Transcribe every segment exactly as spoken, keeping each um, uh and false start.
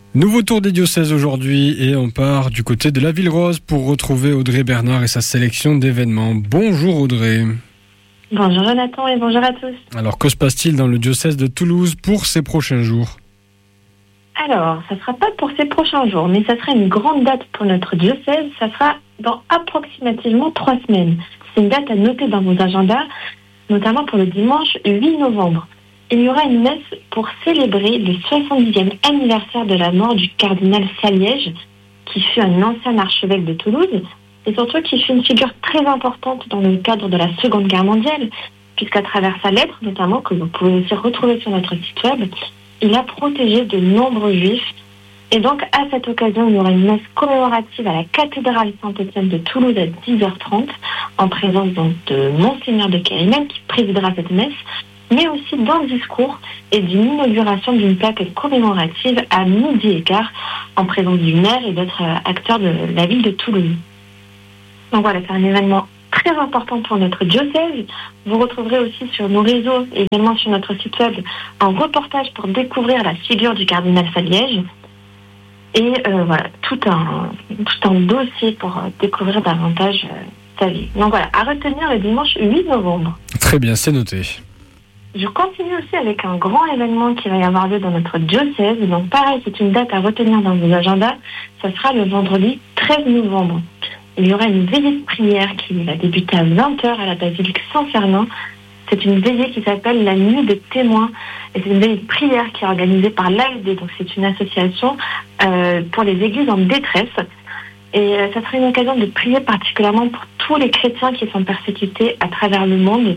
Nouveau tour des diocèses aujourd'hui et on part du côté de la Ville Rose pour retrouver Audrey Bernard et sa sélection d'événements. Bonjour Audrey. Bonjour Jonathan et bonjour à tous. Alors que se passe-t-il dans le diocèse de Toulouse pour ces prochains jours ? Alors, ça ne sera pas pour ces prochains jours, mais ça sera une grande date pour notre diocèse. Ça sera dans approximativement trois semaines. C'est une date à noter dans vos agendas, notamment pour le dimanche huit novembre. Il y aura une messe pour célébrer le soixante-dixième anniversaire de la mort du cardinal Saliège, qui fut un ancien archevêque de Toulouse, et surtout qui fut une figure très importante dans le cadre de la Seconde Guerre mondiale, puisqu'à travers sa lettre, notamment, que vous pouvez aussi retrouver sur notre site web, il a protégé de nombreux juifs. Et donc, à cette occasion, il y aura une messe commémorative à la cathédrale Saint-Étienne de Toulouse à dix heures trente, en présence donc de Monseigneur de Kérimel, qui présidera cette messe, mais aussi d'un discours et d'une inauguration d'une plaque commémorative à midi et quart, en présence du maire et d'autres acteurs de la ville de Toulouse. Donc voilà, c'est un événement très important pour notre diocèse. Vous retrouverez aussi sur nos réseaux et également sur notre site web un reportage pour découvrir la figure du cardinal Saliège et euh, voilà, tout un, tout un dossier pour découvrir davantage euh, sa vie. Donc voilà, à retenir le dimanche huit novembre. Très bien, c'est noté. Je continue aussi avec un grand événement qui va y avoir lieu dans notre diocèse. Donc pareil, c'est une date à retenir dans vos agendas. Ça sera le vendredi treize novembre. Il y aura une veillée de prière qui va débuter à vingt heures à la basilique Saint-Fernand. C'est une veillée qui s'appelle la Nuit des témoins. Et c'est une veillée de prière qui est organisée par l'A F D. Donc c'est une association euh, pour les églises en détresse. Et euh, ça sera une occasion de prier particulièrement pour tous les chrétiens qui sont persécutés à travers le monde.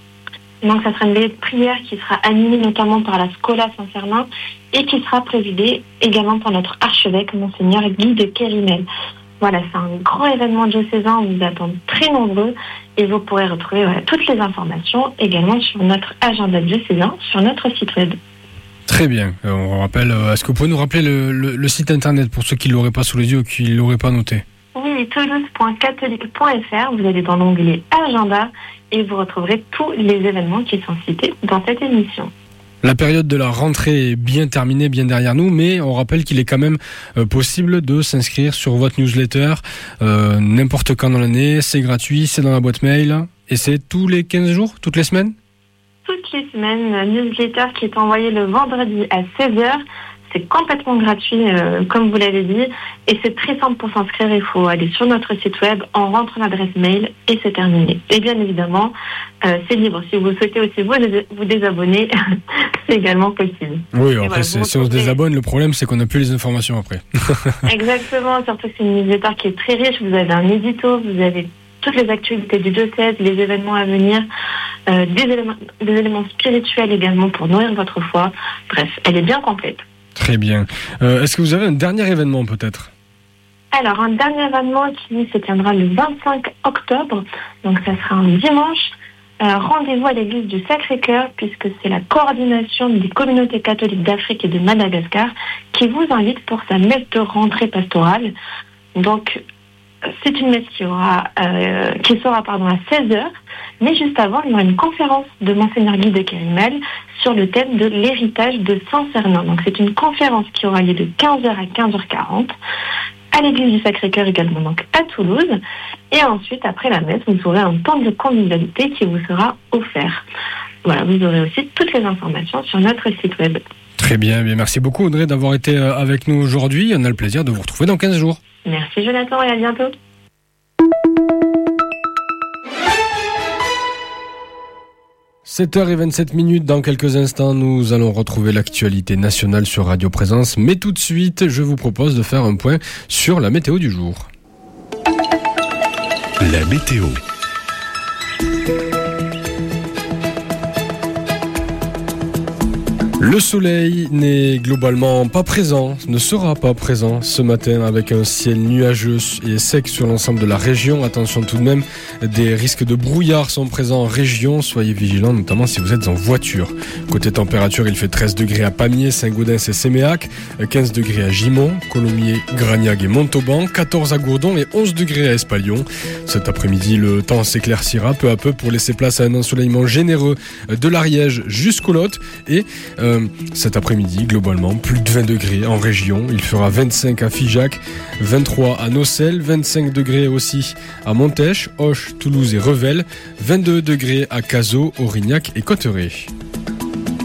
Donc, ça sera une veillée de prière qui sera animée notamment par la Schola Saint-Fernand et qui sera présidée également par notre archevêque, Monseigneur Guy de Kérimel. Voilà, c'est un grand événement diocésain, on vous attend très nombreux et vous pourrez retrouver voilà, toutes les informations également sur notre agenda diocésain, sur notre site web. Très bien, euh, on rappelle, euh, est-ce que vous pouvez nous rappeler le, le, le site internet pour ceux qui ne l'auraient pas sous les yeux ou qui ne l'auraient pas noté ? Oui, toulouse point catholique point f r, vous allez dans l'onglet agenda et vous retrouverez tous les événements qui sont cités dans cette émission. La période de la rentrée est bien terminée, bien derrière nous, mais on rappelle qu'il est quand même euh, possible de s'inscrire sur votre newsletter euh, n'importe quand dans l'année. C'est gratuit, c'est dans la boîte mail et c'est tous les quinze jours, toutes les semaines ? Toutes les semaines, un newsletter qui est envoyé le vendredi à seize heures. C'est complètement gratuit, euh, comme vous l'avez dit, et c'est très simple pour s'inscrire. Il faut aller sur notre site web, on rentre l'adresse mail et c'est terminé. Et bien évidemment, euh, c'est libre. Si vous souhaitez aussi vous, vous désabonner, c'est également possible. Oui, après, voilà, si on se désabonne, le problème, c'est qu'on n'a plus les informations après. Exactement, surtout que c'est une newsletter qui est très riche. Vous avez un édito, vous avez toutes les actualités du diocèse, les événements à venir, euh, des éléments, des éléments spirituels également pour nourrir votre foi. Bref, elle est bien complète. Très bien. Euh, est-ce que vous avez un dernier événement peut-être ? Alors, un dernier événement qui se tiendra le vingt-cinq octobre, donc ça sera un dimanche. Euh, rendez-vous à l'église du Sacré-Cœur, puisque c'est la coordination des communautés catholiques d'Afrique et de Madagascar qui vous invite pour sa messe de rentrée pastorale. Donc, c'est une messe qui, aura, euh, qui sera pardon, à seize heures, mais juste avant, il y aura une conférence de Monseigneur Guy de Kérimel sur le thème de l'héritage de Saint-Cernin. Donc c'est une conférence qui aura lieu de quinze heures à quinze heures quarante à l'église du Sacré-Cœur également, donc à Toulouse. Et ensuite, après la messe, vous aurez un temps de convivialité qui vous sera offert. Voilà, vous aurez aussi toutes les informations sur notre site web. Très bien, bien merci beaucoup Audrey d'avoir été avec nous aujourd'hui. On a le plaisir de vous retrouver dans quinze jours. Merci Jonathan et à bientôt. sept heures vingt-sept minutes, dans quelques instants, nous allons retrouver l'actualité nationale sur Radio Présence. Mais tout de suite, je vous propose de faire un point sur la météo du jour. La météo. Le soleil n'est globalement pas présent, ne sera pas présent ce matin avec un ciel nuageux et sec sur l'ensemble de la région. Attention tout de même, des risques de brouillard sont présents en région. Soyez vigilants, notamment si vous êtes en voiture. Côté température, il fait treize degrés à Pamiers, Saint-Gaudens et Séméac, quinze degrés à Gimont, Colomiers, Gragnac et Montauban, quatorze à Gourdon et onze degrés à Espalion. Cet après-midi, le temps s'éclaircira peu à peu pour laisser place à un ensoleillement généreux de l'Ariège jusqu'au Lot et euh, euh, cet après-midi, globalement, plus de vingt degrés en région. Il fera vingt-cinq à Figeac, vingt-trois à Nocelles, vingt-cinq degrés aussi à Montèche, Auch, Toulouse et Revel, vingt-deux degrés à Cazaux, Aurignac et Cotteret.